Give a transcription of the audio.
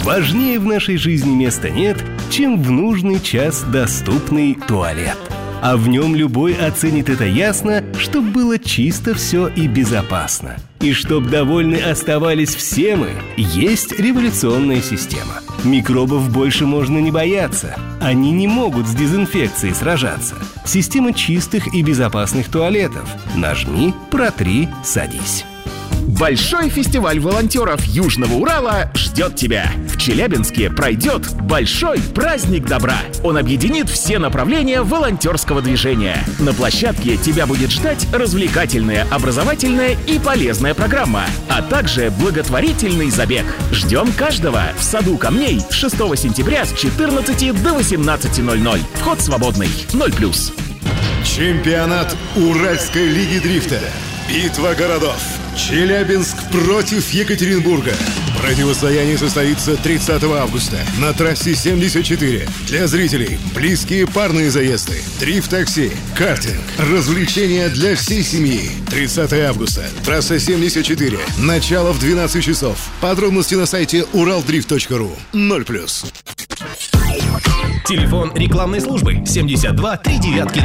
Важнее в нашей жизни места нет, чем в нужный час доступный туалет. А в нем любой оценит это ясно, чтоб было чисто все и безопасно. И чтоб довольны оставались все мы, есть революционная система. Микробов больше можно не бояться. Они не могут с дезинфекцией сражаться. Система чистых и безопасных туалетов. Нажми, протри, садись. Большой фестиваль волонтеров Южного Урала ждет тебя. В Челябинске пройдет Большой праздник добра. Он объединит все направления волонтерского движения. На площадке тебя будет ждать развлекательная, образовательная и полезная программа, а также благотворительный забег. Ждем каждого в саду камней 6 сентября с 14 до 18:00. Вход свободный. 0+. Чемпионат Уральской лиги дрифта. Битва городов. Челябинск против Екатеринбурга. Противостояние состоится 30 августа на трассе 74. Для зрителей близкие парные заезды, дрифт-такси, картинг, развлечения для всей семьи. 30 августа. Трасса 74. Начало в 12 часов. Подробности на сайте uraldrift.ru. 0+. Телефон рекламной службы 72 39